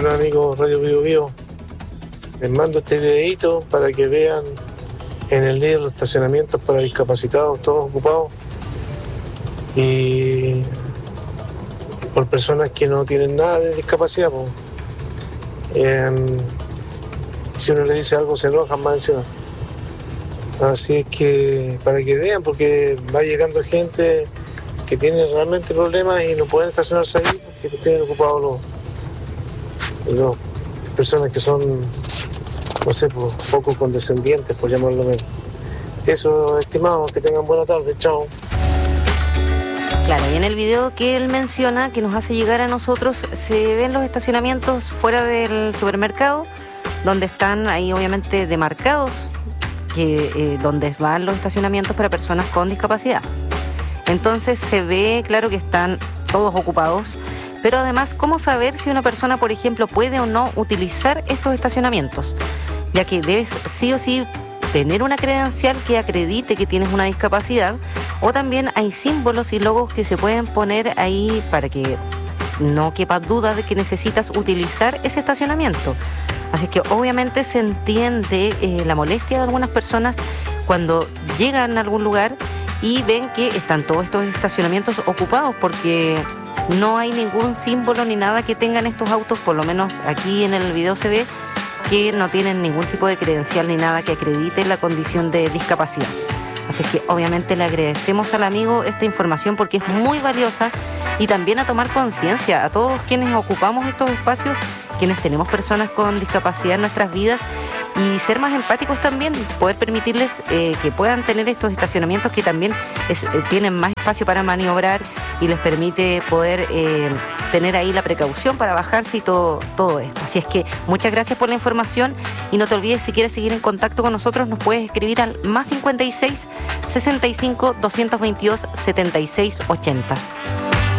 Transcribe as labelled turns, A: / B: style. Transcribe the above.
A: Bueno, amigos Radio Bio Bio, les mando este videito para que vean en el día los estacionamientos para discapacitados, todos ocupados, y por personas que no tienen nada de discapacidad. Si uno le dice algo se enojan más encima. Así es que para que vean, porque va llegando gente que tiene realmente problemas y no pueden estacionarse ahí porque tienen ocupados las personas que son, no sé, poco condescendientes, por llamarlo menos. Eso, estimados, que tengan buena tarde. Chao.
B: Claro, y en el video que él menciona, que nos hace llegar a nosotros, se ven los estacionamientos fuera del supermercado, donde están ahí obviamente demarcados, donde van los estacionamientos para personas con discapacidad. Entonces se ve, claro, que están todos ocupados, pero además, ¿cómo saber si una persona, por ejemplo, puede o no utilizar estos estacionamientos? Ya que debes sí o sí tener una credencial que acredite que tienes una discapacidad, o también hay símbolos y logos que se pueden poner ahí para que no quepa duda de que necesitas utilizar ese estacionamiento. Así que obviamente se entiende la molestia de algunas personas cuando llegan a algún lugar y ven que están todos estos estacionamientos ocupados porque no hay ningún símbolo ni nada que tengan estos autos, por lo menos aquí en el video se ve que no tienen ningún tipo de credencial ni nada que acredite la condición de discapacidad. Así que obviamente le agradecemos al amigo esta información porque es muy valiosa, y también a tomar conciencia a todos quienes ocupamos estos espacios, quienes tenemos personas con discapacidad en nuestras vidas, y ser más empáticos también, poder permitirles que puedan tener estos estacionamientos que también tienen más espacio para maniobrar y les permite poder tener ahí la precaución para bajarse y todo esto. Así es que muchas gracias por la información, y no te olvides, si quieres seguir en contacto con nosotros, nos puedes escribir al +56 65 222 76 80.